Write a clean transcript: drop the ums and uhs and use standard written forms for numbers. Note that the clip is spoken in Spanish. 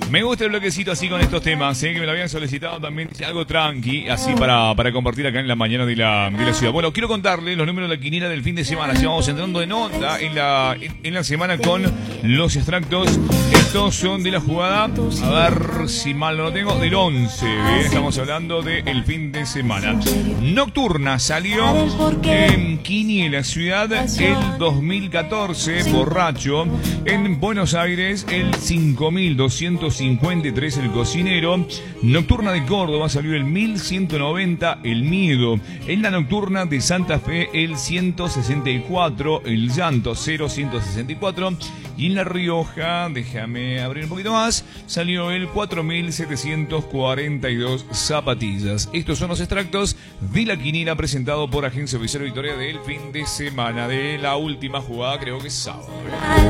Me gusta el bloquecito así con estos temas, que me lo habían solicitado también, algo tranqui, así para compartir acá en la mañana de la ciudad. Bueno, quiero contarles los números de la quiniela del fin de semana. Ya vamos entrando en onda en la semana con los extractos. Estos son de la jugada, a ver si mal no lo tengo, del 11. Bien, estamos hablando del fin de semana. Nocturna salió en Quiniela Ciudad el 2014, borracho. En Buenos Aires el 5253, el cocinero. Nocturna de Córdoba salió el 1190, el miedo. En la nocturna de Santa Fe el 164, el llanto 0164. Y en La Rioja, déjame abrir un poquito más, salió el 4742, zapatillas. Estos son los extractos de la quiniela presentado por Agencia Oficial Victoria del fin de semana, de la última jugada, creo que es sábado.